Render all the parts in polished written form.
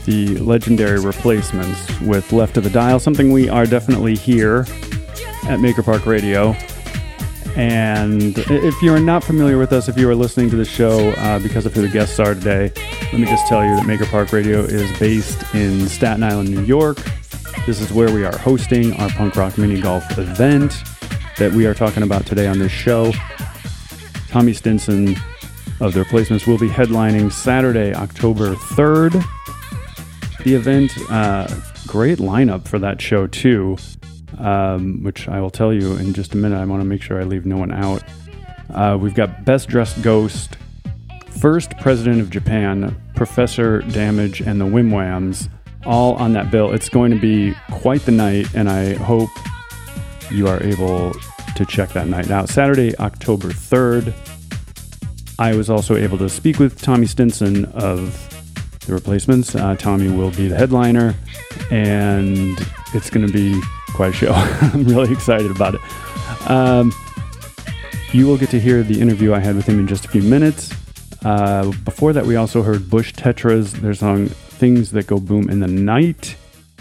the legendary Replacements with Left of the Dial, something we are definitely here at Maker Park Radio. And if you're not familiar with us, if you are listening to the show because of who the guests are today, let me just tell you that Maker Park Radio is based in Staten Island, New York. This is where we are hosting our punk rock mini golf event that we are talking about today on this show. Tommy Stinson of the Replacements will be headlining Saturday, October 3rd. The event, great lineup for that show too, which I will tell you in just a minute. I want to make sure I leave no one out. We've got Best Dressed Ghost, First President of Japan, Professor Damage, and the Wim Whams, all on that bill. It's going to be quite the night, and I hope you are able to check that night out. Saturday, October 3rd. I was also able to speak with Tommy Stinson of the Replacements. Tommy will be the headliner, and it's going to be quite a show. I'm really excited about it. You will get to hear the interview I had with him in just a few minutes. Before that, we also heard Bush Tetras, their song Things That Go Boom in the Night.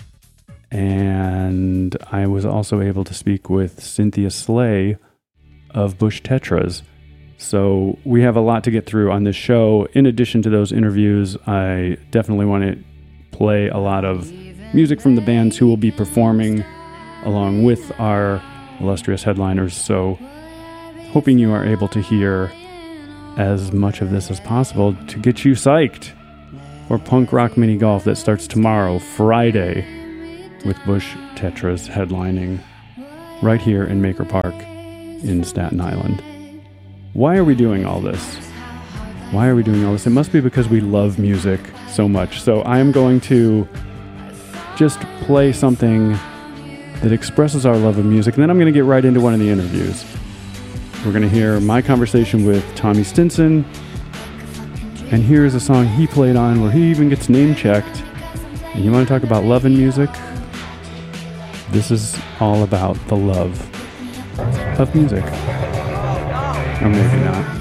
And I was also able to speak with Cynthia Slay of Bush Tetras. So we have a lot to get through on this show. In addition to those interviews, I definitely want to play a lot of music from the bands who will be performing along with our illustrious headliners. So hoping you are able to hear as much of this as possible to get you psyched for punk rock mini golf that starts tomorrow, Friday, with Bush Tetras headlining right here in Maker Park in Staten Island. Why are we doing all this? Why are we doing all this? It must be because we love music so much. So I am going to just play something that expresses our love of music, and then I'm going to get right into one of the interviews. We're going to hear my conversation with Tommy Stinson, and here's a song he played on where he even gets name-checked. And you want to talk about love and music? This is all about the love of music. Or maybe not.